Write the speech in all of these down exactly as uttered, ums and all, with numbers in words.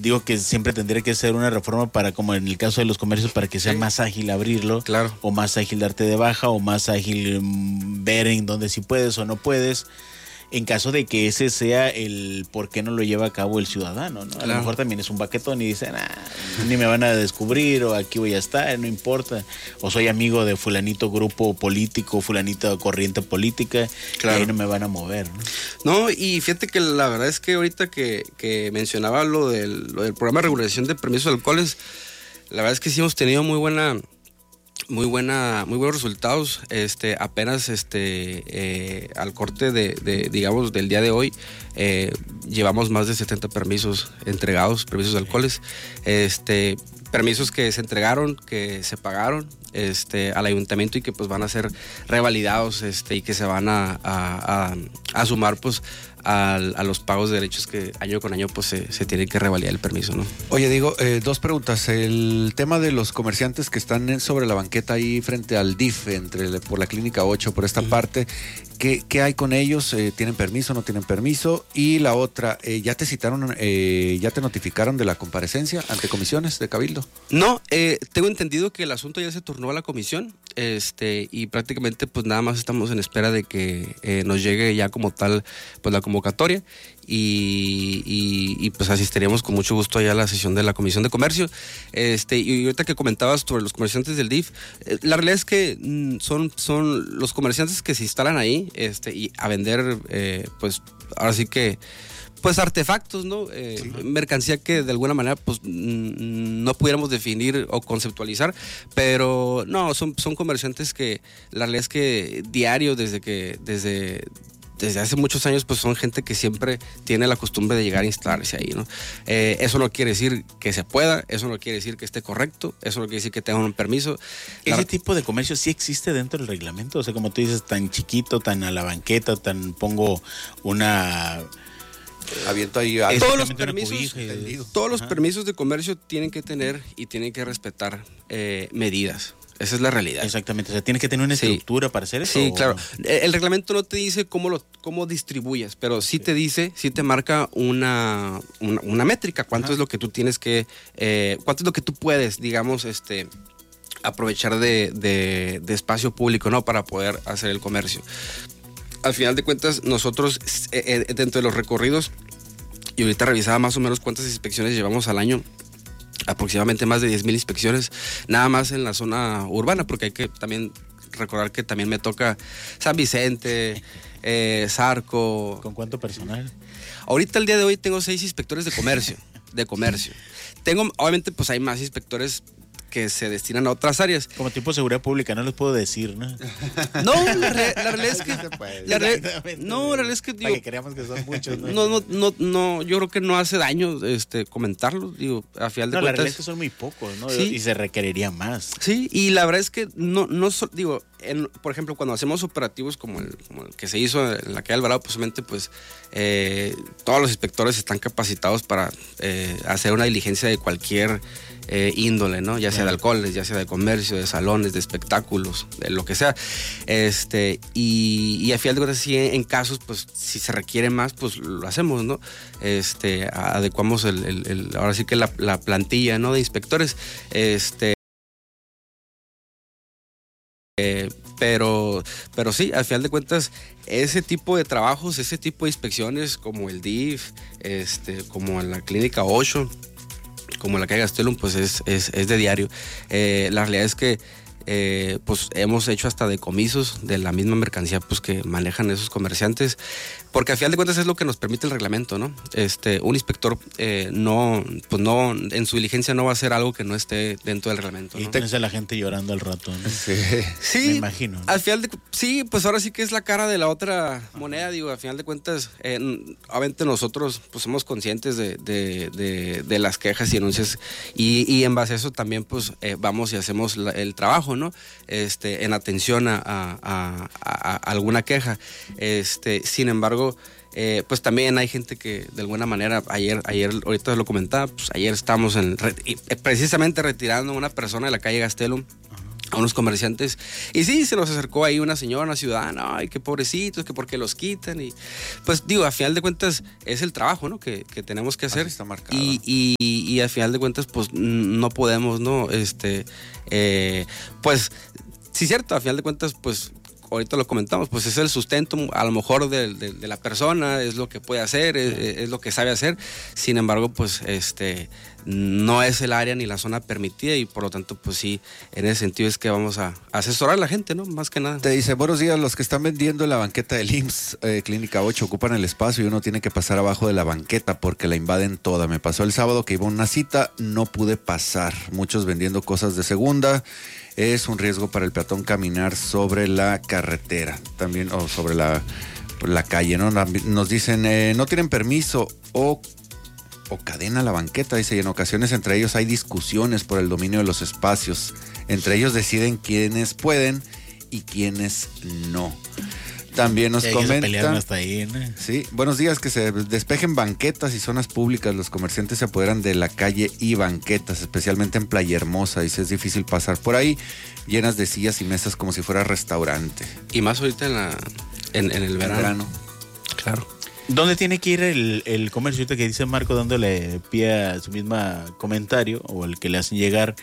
digo que siempre tendría que ser una reforma para, como en el caso de los comercios, para que sea sí. más ágil abrirlo, claro. o más ágil darte de baja, o más ágil um, ver en dónde sí puedes o no puedes, en caso de que ese sea el por qué no lo lleva a cabo el ciudadano, ¿no? A claro. lo mejor también es un baquetón y dicen, ah, ni me van a descubrir, o aquí voy a estar, no importa, o soy amigo de fulanito grupo político, fulanito corriente política, claro. y ahí no me van a mover, ¿no? No, y fíjate que la verdad es que ahorita que, que mencionaba lo del, lo del programa de regulación de permisos de alcoholes, la verdad es que sí hemos tenido muy buena... Muy buena, muy buenos resultados. Este, apenas este, eh, al corte de, de, digamos, del día de hoy, eh, llevamos más de setenta permisos entregados, permisos de alcoholes, este, permisos que se entregaron, que se pagaron, este, al ayuntamiento y que pues van a ser revalidados, este, y que se van a, a, a, a sumar pues A, a los pagos de derechos que año con año pues se, se tiene que revalidar el permiso, ¿no? Oye, digo, eh, dos preguntas. El tema de los comerciantes que están sobre la banqueta ahí frente al D I F, entre por la Clínica ocho, por esta uh-huh. parte, ¿qué, ¿qué hay con ellos? Eh, ¿Tienen permiso, no tienen permiso? Y la otra, eh, ¿ya te citaron, eh, ya te notificaron de la comparecencia ante comisiones de Cabildo? No, eh, tengo entendido que el asunto ya se turnó a la comisión, este, y prácticamente pues nada más estamos en espera de que eh, nos llegue ya como tal pues la convocatoria y, y, y pues asistiríamos con mucho gusto allá a la sesión de la Comisión de Comercio. Este, y ahorita que comentabas sobre los comerciantes del D I F, eh, la realidad es que mm, son, son los comerciantes que se instalan ahí este, y a vender, eh, pues ahora sí que pues artefactos, ¿no? Eh, sí. Mercancía que de alguna manera pues no pudiéramos definir o conceptualizar, pero no, son, son comerciantes que la realidad es que diario desde que, desde, desde hace muchos años pues son gente que siempre tiene la costumbre de llegar a instalarse ahí, ¿no? Eh, eso no quiere decir que se pueda, eso no quiere decir que esté correcto, eso no quiere decir que tengan un permiso. ¿Ese la... tipo de comercio sí existe dentro del reglamento? O sea, como tú dices, tan chiquito, tan a la banqueta, tan pongo una... Aviento ahí a todos los permisos, todos los permisos de comercio tienen que tener y tienen que respetar eh, medidas. Esa es la realidad. Exactamente, o sea, tienes que tener una estructura sí. para hacer eso. Sí, ¿o? claro. El reglamento no te dice cómo lo cómo distribuyes, pero sí, sí. te dice, sí te marca una, una, una métrica, cuánto Ajá. es lo que tú tienes que, eh, cuánto es lo que tú puedes, digamos, este, aprovechar de, de, de espacio público, ¿no? Para poder hacer el comercio. Al final de cuentas, nosotros eh, dentro de los recorridos, y ahorita revisaba más o menos cuántas inspecciones llevamos al año, aproximadamente más de diez mil inspecciones, nada más en la zona urbana, porque hay que también recordar que también me toca San Vicente, eh, Zarco. ¿Con cuánto personal? Ahorita el día de hoy tengo seis inspectores de comercio, de comercio. Tengo, obviamente, pues hay más inspectores que se destinan a otras áreas. Como tipo de seguridad pública, no les puedo decir, ¿no? No, la, re, la realidad es que... La re, no, la realidad es que... Digo, para que creamos que son muchos, ¿no? No, no, no, no, yo creo que no hace daño este, comentarlo, digo, a final de no, cuentas... No, la realidad es que son muy pocos, ¿no? ¿Sí? Y se requeriría más. Sí, y la verdad es que no, no digo, en, por ejemplo, cuando hacemos operativos como el, como el que se hizo en la calle Alvarado, posiblemente, pues, eh, todos los inspectores están capacitados para eh, hacer una diligencia de cualquier... Eh, índole, ¿no? Ya sea de alcoholes, ya sea de comercio, de salones, de espectáculos, de lo que sea. Este, y, y a final de cuentas, sí, en casos, pues, si se requiere más, pues lo hacemos, ¿no? Este, adecuamos el, el, el ahora sí que la, la plantilla, ¿no? De inspectores. Este. Eh, pero, pero sí, al final de cuentas, ese tipo de trabajos, ese tipo de inspecciones, como el D I F, este, como en la Clínica ocho, como la calle Gastelum, pues es, es, es de diario. Eh, la realidad es que eh, pues hemos hecho hasta decomisos de la misma mercancía pues que manejan esos comerciantes, porque al final de cuentas es lo que nos permite el reglamento, ¿no? Este, un inspector eh, no, pues no, en su diligencia no va a hacer algo que no esté dentro del reglamento, ¿no? Y tenés a la gente llorando al rato, ¿no? Sí, sí, me imagino, ¿no? Al final de, sí, pues ahora sí que es la cara de la otra moneda, digo, al final de cuentas, eh, obviamente nosotros pues somos conscientes de, de, de, de las quejas y denuncias y, y en base a eso también pues eh, vamos y hacemos la, el trabajo, ¿no? Este, en atención a, a, a, a alguna queja. Este, sin embargo, Eh, pues también hay gente que de alguna manera, ayer, ayer ahorita lo comentaba, pues ayer estamos en, precisamente retirando a una persona de la calle Gastelum. a unos comerciantes, y sí, se nos acercó ahí una señora, una ciudadana, ay, qué pobrecitos, que por qué los quitan, y pues digo, a final de cuentas es el trabajo, ¿no? Que, que tenemos que hacer. Así está marcado. Y, y, y a final de cuentas, pues no podemos, ¿no? Este, eh, pues, sí, cierto, a final de cuentas, pues ahorita lo comentamos, pues es el sustento a lo mejor de, de, de la persona, es lo que puede hacer, es, es lo que sabe hacer. Sin embargo, pues este no es el área ni la zona permitida y por lo tanto, pues sí, en ese sentido es que vamos a asesorar a la gente, ¿no? Más que nada. Te dice, buenos días, los que están vendiendo en la banqueta del I M S S, eh, Clínica ocho, ocupan el espacio y uno tiene que pasar abajo de la banqueta porque la invaden toda. Me pasó el sábado que iba a una cita, no pude pasar. Muchos vendiendo cosas de segunda. Es un riesgo para el peatón caminar sobre la carretera, también, o sobre la, la calle, ¿no? Nos dicen, eh, no tienen permiso o... o cadena la banqueta, dice, y en ocasiones entre ellos hay discusiones por el dominio de los espacios. Entre ellos deciden quiénes pueden y quiénes no. También nos comentan, hasta ahí, ¿no? Sí, buenos días, que se despejen banquetas y zonas públicas. Los comerciantes se apoderan de la calle y banquetas, especialmente en Playa Hermosa. Dice, es difícil pasar por ahí, llenas de sillas y mesas como si fuera restaurante. Y más ahorita en, la, en, en el verano. verano. Claro. ¿Dónde tiene que ir el, el comercio? Ahorita que dice Marco, dándole pie a su misma comentario, o el que le hacen llegar,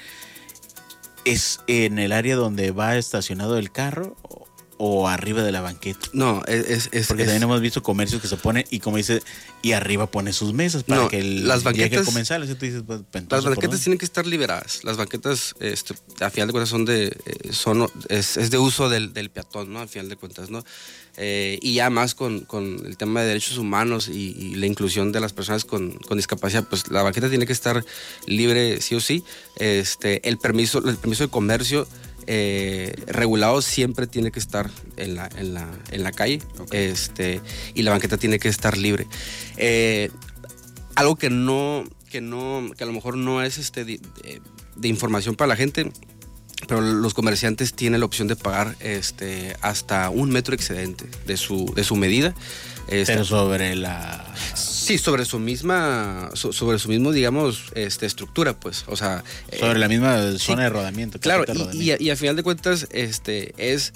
¿es en el área donde va estacionado el carro o, o arriba de la banqueta? No, es... es Porque es, también hemos visto comercios que se ponen, y como dice, y arriba pone sus mesas para no, que el las banquetas, comensales. Dices, pues, las banquetas tienen que estar liberadas. Las banquetas, este, a final de cuentas, son de, son, es, es de uso del, del peatón, ¿no? A final de cuentas, ¿no? Eh, y ya más con, con el tema de derechos humanos y, y la inclusión de las personas con, con discapacidad, pues la banqueta tiene que estar libre sí o sí. Este, el permiso, el permiso de comercio eh, regulado siempre tiene que estar en la, en la, en la calle, okay. este, y la banqueta tiene que estar libre. Eh, algo que no, que no, que a lo mejor no es este de, de, de información para la gente, pero los comerciantes tienen la opción de pagar este, hasta un metro excedente de su, de su medida. Este, pero sobre la... Sí, sobre su misma, sobre su mismo, digamos, este, estructura, pues, o sea... Sobre eh, la misma zona sí, de rodamiento. Claro, de y, rodamiento. Y, y a final de cuentas, este, es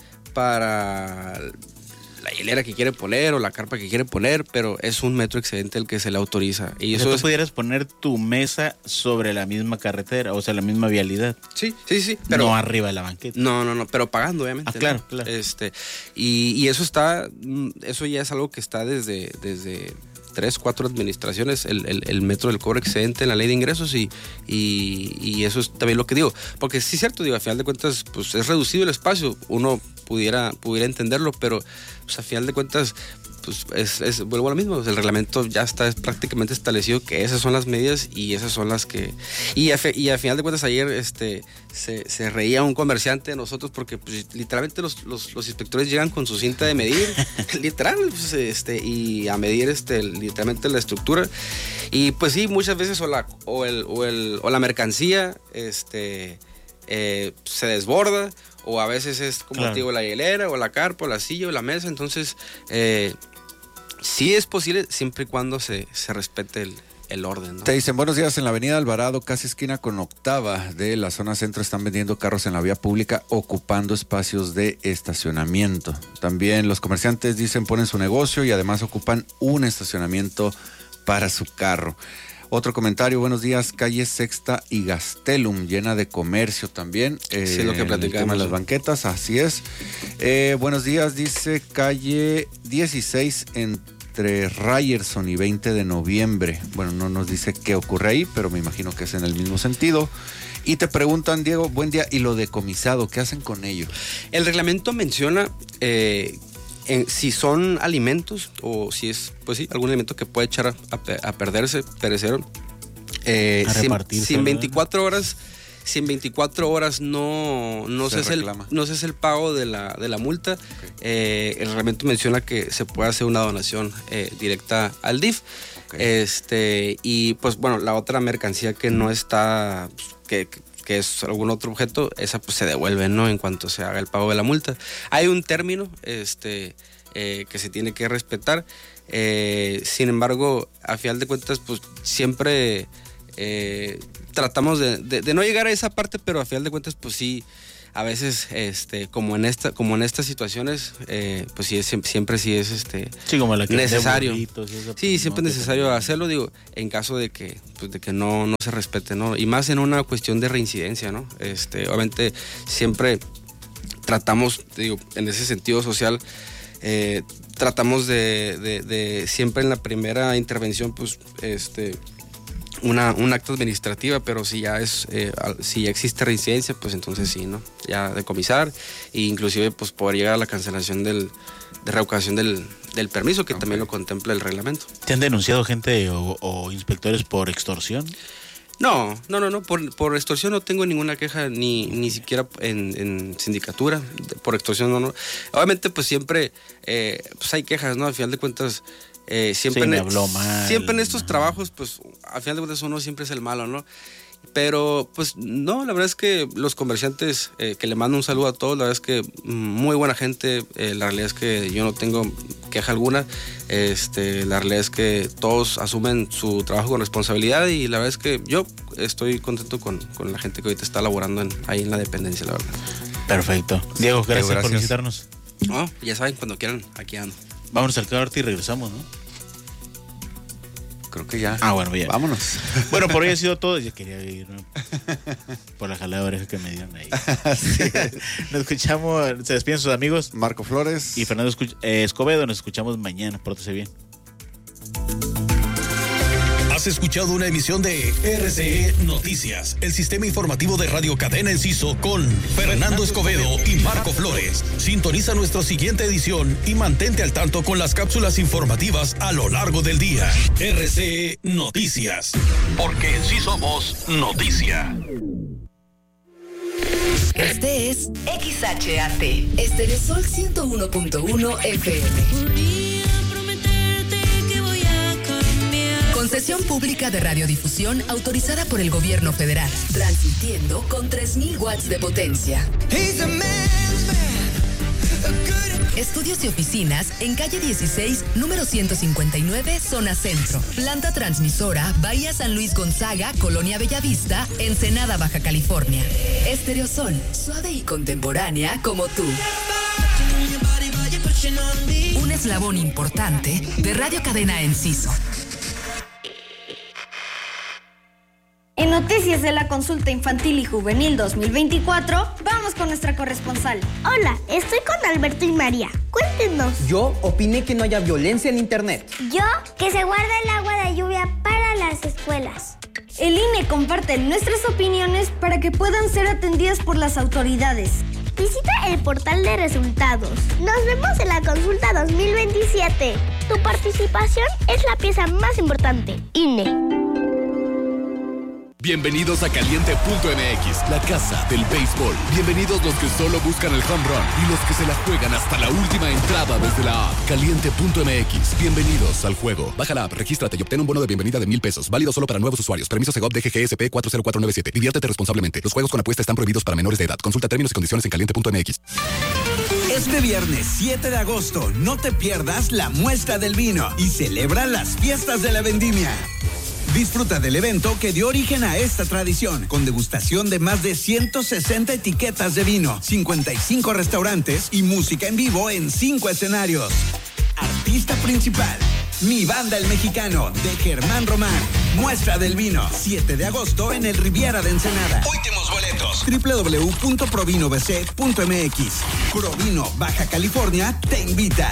para... la hilera que quiere poner o la carpa que quiere poner, pero es un metro excedente el que se le autoriza. Y o eso sea, tú es... pudieras poner tu mesa sobre la misma carretera, o sea, la misma vialidad. Sí, sí, sí. Pero no arriba de la banqueta. No, no, no, pero pagando, obviamente. Ah, claro, ¿no? claro. Este, y, y eso está, eso ya es algo que está desde, desde tres, cuatro administraciones, el, el, el metro del cobro excedente en la ley de ingresos y, y, y eso es también lo que digo. Porque sí es cierto, digo, a final de cuentas, pues es reducido el espacio, uno pudiera, pudiera entenderlo, pero pues, a final de cuentas, pues es, es, vuelvo a lo mismo, el reglamento ya está prácticamente establecido que esas son las medidas y esas son las que... Y a, y a final de cuentas ayer este, se, se reía un comerciante de nosotros porque pues, literalmente los, los, los inspectores llegan con su cinta de medir, literal, pues, este, y a medir este, literalmente la estructura. Y pues sí, muchas veces o la, o el, o el, o la mercancía este, eh, se desborda, o a veces es, como claro. te digo, la hielera, o la carpa, o la silla, o la mesa. Entonces, eh, sí es posible siempre y cuando se, se respete el, el orden, ¿no? Te dicen, buenos días, en la avenida Alvarado, casi esquina con Octava de la zona centro, están vendiendo carros en la vía pública, ocupando espacios de estacionamiento. También los comerciantes dicen, ponen su negocio y además ocupan un estacionamiento para su carro. Otro comentario, buenos días, calle Sexta y Gastelum, llena de comercio también. Eh, sí, lo que platicamos. El tema de las banquetas, así es. Eh, buenos días, dice calle dieciséis entre Ryerson y veinte de noviembre. Bueno, no nos dice qué ocurre ahí, pero me imagino que es en el mismo sentido. Y te preguntan, Diego, buen día, ¿y lo decomisado, qué hacen con ello? El reglamento menciona... Eh, En, si son alimentos o si es, pues sí, algún alimento que puede echar a, a, a perderse, perecer, eh, a si, repartirse, si en veinticuatro horas, si en veinticuatro horas no, no se, se, hace el, no se hace el pago de la, de la multa, okay. eh, el reglamento menciona que se puede hacer una donación eh, directa al D I F. Okay. Este, y pues bueno, la otra mercancía que no está, que, que que es algún otro objeto, esa pues se devuelve, ¿no? En cuanto se haga el pago de la multa. Hay un término este, eh, que se tiene que respetar. Eh, sin embargo, a final de cuentas, pues siempre eh, tratamos de, de, de no llegar a esa parte, pero a final de cuentas, pues sí, a veces, este, como en esta, como en estas situaciones, eh, pues sí es, siempre sí es este sí, como la que necesario. Burritos, eso, sí, siempre no, es necesario hacerlo, digo, en caso de que, pues, de que no, no se respete, ¿no? Y más en una cuestión de reincidencia, ¿no? Este, obviamente siempre tratamos, digo, en ese sentido social, eh, tratamos de, de, de siempre en la primera intervención, pues, este, una, un acto administrativa, pero si ya es, eh, si ya existe reincidencia, pues entonces sí, ¿no? Ya decomisar e inclusive, pues, poder llegar a la cancelación del, de revocación del, del permiso, que okay. también lo contempla el reglamento. ¿Te han denunciado gente o, o inspectores por extorsión? No, no, no, no, por, por extorsión no tengo ninguna queja, ni, ni siquiera en, en sindicatura, por extorsión no, no. Obviamente, pues siempre, eh, pues hay quejas, ¿no? Al final de cuentas, eh, siempre, sí, me en, habló mal, siempre en estos no. trabajos, pues al final de cuentas uno siempre es el malo, ¿no? Pero, pues, no, la verdad es que los comerciantes, eh, que le mando un saludo a todos, la verdad es que muy buena gente, eh, la realidad es que yo no tengo queja alguna, este, la realidad es que todos asumen su trabajo con responsabilidad y la verdad es que yo estoy contento con, con la gente que ahorita está laborando en, ahí en la dependencia, la verdad. Perfecto. Diego, gracias, Diego, gracias. por visitarnos. No, ya saben, cuando quieran, aquí ando. Vámonos al corte y regresamos, ¿no? Creo que ya. Ah, bueno, bien. Vámonos. Bueno, por hoy ha sido todo. Yo quería ir, ¿no? Por la jalada de oreja que me dieron ahí. Nos escuchamos, se despiden sus amigos Marco Flores y Fernando Escobedo. Nos escuchamos mañana. Pórtese bien. Has escuchado una emisión de R C E Noticias, el sistema informativo de Radio Cadena Enciso con Fernando Escobedo y Marco Flores. Sintoniza nuestra siguiente edición y mantente al tanto con las cápsulas informativas a lo largo del día. R C E Noticias, porque sí somos noticia. Este es X H A T, Estereosol ciento uno punto uno F M. Concesión pública de radiodifusión autorizada por el gobierno federal, transmitiendo con tres mil watts de potencia. Estudios y oficinas en calle dieciséis, número ciento cincuenta y nueve, zona centro. Planta transmisora, Bahía San Luis Gonzaga, Colonia Bellavista, Ensenada, Baja California. Estereosol, suave y contemporánea como tú. Un eslabón importante de Radio Cadena Enciso. En Noticias de la Consulta Infantil y Juvenil dos mil veinticuatro, vamos con nuestra corresponsal. Hola, estoy con Alberto y María. Cuéntenos. Yo opiné que no haya violencia en internet. Yo, que se guarda el agua de lluvia para las escuelas. El I N E comparte nuestras opiniones para que puedan ser atendidas por las autoridades. Visita el portal de resultados. Nos vemos en la consulta dos mil veintisiete. Tu participación es la pieza más importante. I N E. Bienvenidos a Caliente punto M X, la casa del béisbol. Bienvenidos los que solo buscan el home run y los que se la juegan hasta la última entrada desde la app. Caliente punto M X, bienvenidos al juego. Baja la app, regístrate y obtén un bono de bienvenida de mil pesos. Válido solo para nuevos usuarios. Permiso Segov D G G S P cuatro cero cuatro nueve siete. Diviértete responsablemente. Los juegos con apuesta están prohibidos para menores de edad. Consulta términos y condiciones en Caliente punto M X. Este viernes siete de agosto, no te pierdas la muestra del vino y celebra las fiestas de la vendimia. Disfruta del evento que dio origen a esta tradición, con degustación de más de ciento sesenta etiquetas de vino, cincuenta y cinco restaurantes y música en vivo en cinco escenarios. Artista principal, Mi Banda El Mexicano, de Germán Román. Muestra del vino, siete de agosto en el Riviera de Ensenada. Últimos boletos. doble u doble u doble u punto provino b c punto m x. Provino, Baja California, te invita.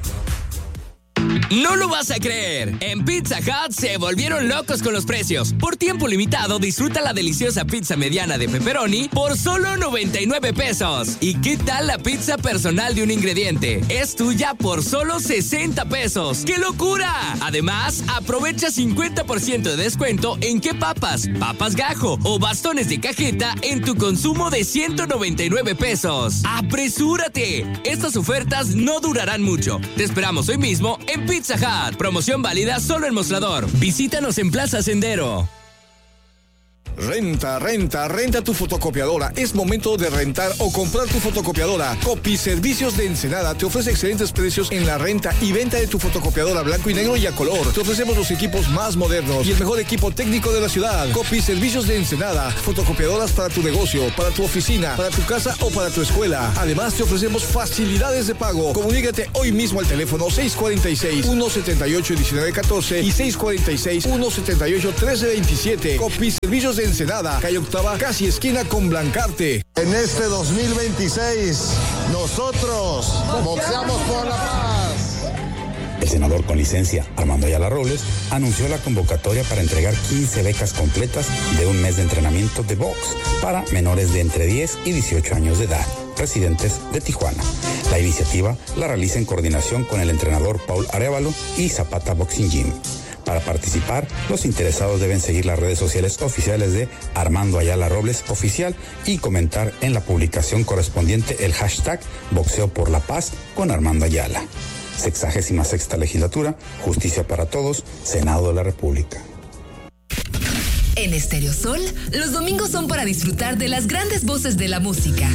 No lo vas a creer. En Pizza Hut se volvieron locos con los precios. Por tiempo limitado, disfruta la deliciosa pizza mediana de pepperoni por solo noventa y nueve pesos. ¿Y qué tal la pizza personal de un ingrediente? Es tuya por solo sesenta pesos. ¡Qué locura! Además, aprovecha cincuenta por ciento de descuento en qué papas, papas gajo o bastones de cajeta en tu consumo de ciento noventa y nueve pesos. ¡Apresúrate! Estas ofertas no durarán mucho. Te esperamos hoy mismo en Pizza Hut. Promoción válida solo en Mostrador. Visítanos en Plaza Sendero. Renta, renta, renta tu fotocopiadora. Es momento de rentar o comprar tu fotocopiadora. Copy Servicios de Ensenada te ofrece excelentes precios en la renta y venta de tu fotocopiadora blanco y negro y a color. Te ofrecemos los equipos más modernos y el mejor equipo técnico de la ciudad. Copy Servicios de Ensenada. Fotocopiadoras para tu negocio, para tu oficina, para tu casa o para tu escuela. Además, te ofrecemos facilidades de pago. Comunícate hoy mismo al teléfono seis cuatro seis, uno siete ocho, uno nueve uno cuatro y seis cuatro seis, uno siete ocho, uno tres dos siete. Copy Servicios de Ensenada, calle Octava, casi esquina con Blancarte. En este dos mil veintiséis, nosotros boxeamos por la paz. El senador con licencia, Armando Ayala Robles, anunció la convocatoria para entregar quince becas completas de un mes de entrenamiento de box para menores de entre diez y dieciocho años de edad, residentes de Tijuana. La iniciativa la realiza en coordinación con el entrenador Paul Arevalo y Zapata Boxing Gym. Para participar, los interesados deben seguir las redes sociales oficiales de Armando Ayala Robles Oficial y comentar en la publicación correspondiente el hashtag Boxeo por la Paz con Armando Ayala. Sexagésima sexta legislatura, Justicia para Todos, Senado de la República. En Estéreo Sol, los domingos son para disfrutar de las grandes voces de la música.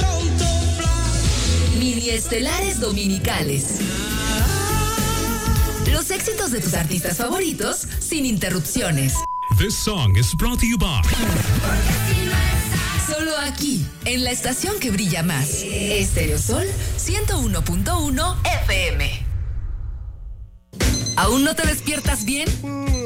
Mini estelares dominicales. Los éxitos de tus artistas favoritos sin interrupciones. This song is brought to you by... Solo aquí, en la estación que brilla más. Estéreo Sol ciento uno punto uno F M. ¿Aún no te despiertas bien?